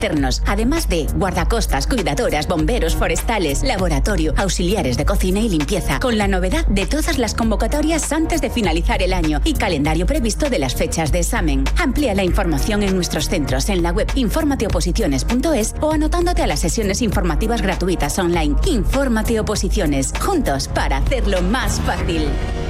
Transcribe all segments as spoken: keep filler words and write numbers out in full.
Además de guardacostas, cuidadoras, bomberos, forestales, laboratorio, auxiliares de cocina y limpieza, con la novedad de todas las convocatorias antes de finalizar el año y calendario previsto de las fechas de examen. Amplía la información en nuestros centros en la web infórmate oposiciones punto es o anotándote a las sesiones informativas gratuitas online. Infórmate Oposiciones, juntos para hacerlo más fácil.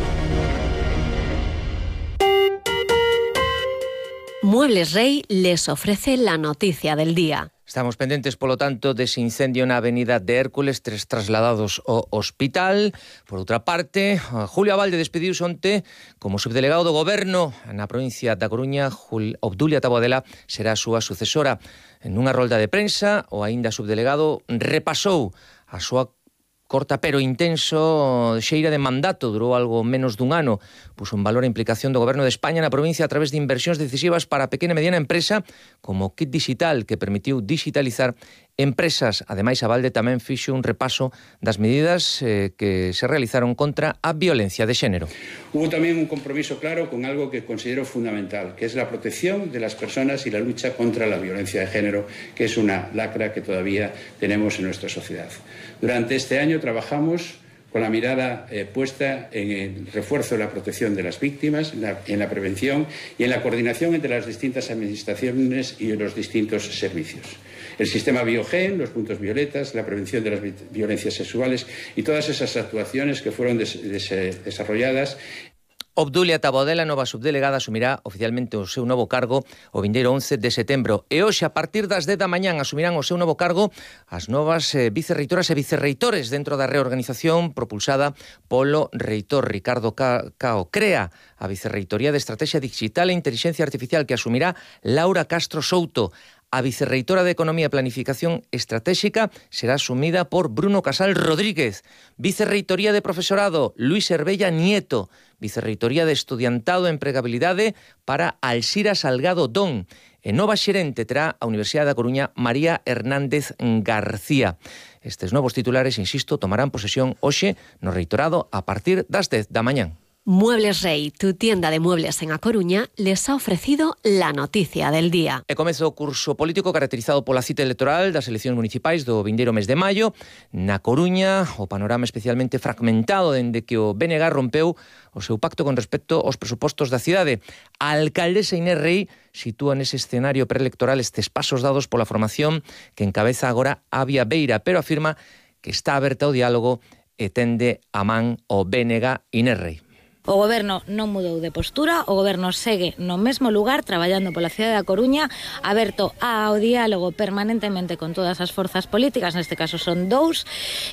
Muebles Rey les ofrece la noticia del día. Estamos pendentes, polo tanto, dese incendio na avenida de Hércules, tres trasladados ao hospital. Por outra parte, Julio Abalde despediuse onte como subdelegado do Goberno na provincia da Coruña. Obdulia Taboadela será a súa sucesora. En unha rolda de prensa, o aínda subdelegado repasou a súa corta pero intenso xeira de mandato, durou algo menos dun ano. Puso en valor a implicación do Goberno de España na provincia a través de inversións decisivas para a pequena e mediana empresa, como Kit Digital, que permitiu digitalizar empresas. Ademais, Abalde tamén fixo un repaso das medidas eh, que se realizaron contra a violencia de xénero. Hubo también un compromiso claro con algo que considero fundamental, que es la protección de las personas y la lucha contra la violencia de género, que es una lacra que todavía tenemos en nuestra sociedad. Durante este año trabajamos con la mirada eh, puesta en el refuerzo de la protección de las víctimas, en la, en la prevención y en la coordinación entre las distintas administraciones y los distintos servicios. El sistema Biogen, los puntos violetas, la prevención de las violencias sexuales y todas esas actuaciones que fueron des, des, desarrolladas. Obdulia Taboadela, nova subdelegada, asumirá oficialmente o seu novo cargo o vindeiro once de setembro. E hoxe, a partir das dez da mañán, asumirán o seu novo cargo as novas eh, vicerreitoras e vicerreitores dentro da reorganización propulsada polo reitor Ricardo Cao. Crea a Vicerreitoría de Estrategia Digital e Inteligencia Artificial, que asumirá Laura Castro Souto. A vicerreitora de Economía e Planificación Estratégica será asumida por Bruno Casal Rodríguez. Vicerreitoría de Profesorado, Luis Herbella Nieto. Vicerreitoría de Estudiantado e Empregabilidade para Alxira Salgado Don. E nova xerente terá a Universidade da Coruña María Hernández García. Estes novos titulares, insisto, tomarán posesión hoxe no reitorado a partir das dez da mañán. Muebles Rey, tu tienda de muebles en A Coruña, les ha ofrecido la noticia del día. E comeza o curso político caracterizado pola cita electoral das eleccións municipais do vindeiro mes de maio. Na Coruña, o panorama especialmente fragmentado dende que o B N G rompeu o seu pacto con respecto aos presupostos da cidade. A alcaldesa Inés Rei sitúa nese escenario preelectoral estes pasos dados pola formación que encabeza agora Avia Beira, pero afirma que está aberta ao diálogo e tende a man o B N G Inés Rei. O Goberno non mudou de postura, o Goberno segue no mesmo lugar, traballando pola cidade da Coruña, aberto ao diálogo permanentemente con todas as forzas políticas, neste caso son dous,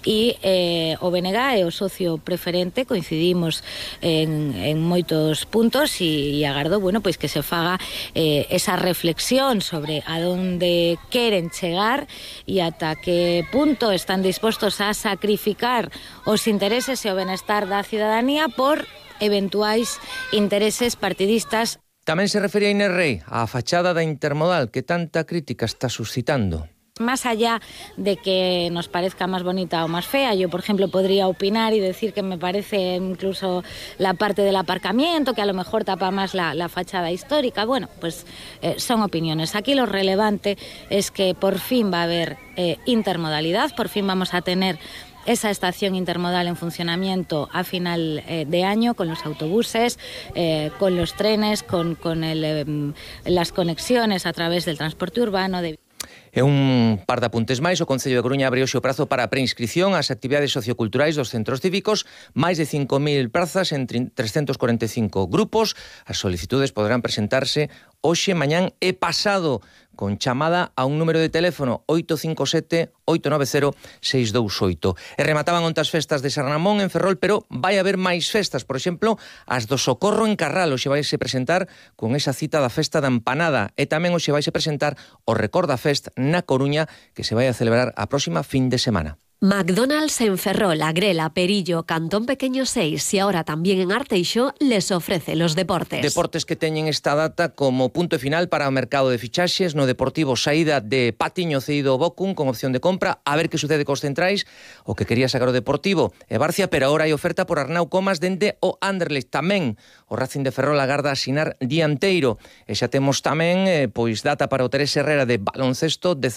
e eh, o B N G é o socio preferente, coincidimos en, en moitos puntos, e, e agardo, bueno, pois que se faga eh, esa reflexión sobre a donde queren chegar e ata que punto están dispostos a sacrificar os intereses e o benestar da cidadanía por eventuais intereses partidistas. Tamén se refería a Inés Rei á fachada da Intermodal que tanta crítica está suscitando. Más allá de que nos parezca más bonita o más fea, yo, por ejemplo, podría opinar y decir que me parece incluso la parte del aparcamiento, que a lo mejor tapa más la, la fachada histórica. Bueno, pues eh, son opiniones. Aquí lo relevante es que por fin va a haber eh, intermodalidad, por fin vamos a tener esa estación intermodal en funcionamiento a final eh, de año, con los autobuses, eh, con los trenes, con, con el, eh, las conexiones a través del transporte urbano. De... E un par de apuntes máis, o Concello de Coruña abriu o prazo para a preinscripción ás actividades socioculturais dos centros cívicos, máis de cinco mil prazas en trescentos corenta e cinco grupos. As solicitudes poderán presentarse hoxe, mañán e pasado, con chamada a un número de teléfono oito cinco sete, oito nove cero, seis dous oito. E remataban onte as festas de San Ramón en Ferrol, pero vai haber máis festas, por exemplo, as do Socorro en Carral. Hoxe vaise presentar con esa cita da festa da empanada, e tamén hoxe vaise presentar o Recorda Fest na Coruña, que se vai a celebrar a próxima fin de semana. McDonald's en Ferrol, Agrela, Perillo, Cantón Pequeño seis y ahora también en Arteixo les ofrece los deportes. Deportes que teñen esta data como punto final para o mercado de fichaxes. No Deportivo, saída de Patiño cedido ao Bocum con opción de compra. A ver que sucede cos centrais. O que quería sacar o Deportivo é Barcia, pero agora hai oferta por Arnau Comas dende o Anderlecht. Tamén o Racing de Ferrol agarda asinar dianteiro. E xa temos tamén eh, pois data para o Teresa Herrera de baloncesto.